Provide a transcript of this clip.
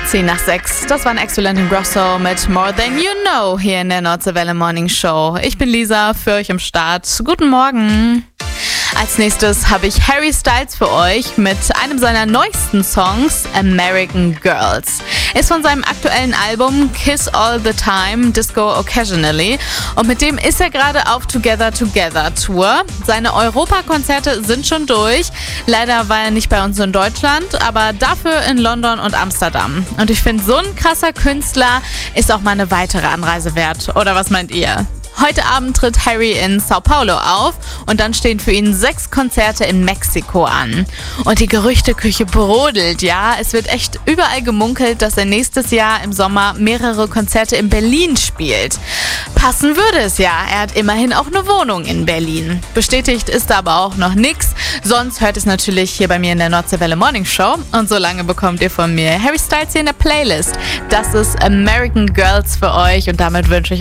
10 nach 6. Das war ein Excellent Grosso mit More Than You Know hier in der Nordseewelle Morning Show. Ich bin Lisa, für euch am Start. Guten Morgen. Als nächstes habe ich Harry Styles für euch mit einem seiner neuesten Songs, American Girls. Ist von seinem aktuellen Album Kiss All the Time, Disco Occasionally. Und mit dem ist er gerade auf Together Together Tour. Seine Europakonzerte sind schon durch. Leider war er nicht bei uns in Deutschland, aber dafür in London und Amsterdam. Und ich finde, so ein krasser Künstler ist auch mal eine weitere Anreise wert. Oder was meint ihr? Heute Abend tritt Harry in Sao Paulo auf und dann stehen für ihn 6 Konzerte in Mexiko an. Und die Gerüchteküche brodelt, ja. Es wird echt überall gemunkelt, dass er nächstes Jahr im Sommer mehrere Konzerte in Berlin spielt. Passen würde es ja. Er hat immerhin auch eine Wohnung in Berlin. Bestätigt ist da aber auch noch nichts. Sonst hört es natürlich hier bei mir in der Nordseewelle Morning Show. Und solange bekommt ihr von mir Harry Styles hier in der Playlist. Das ist American Girls für euch und damit wünsche ich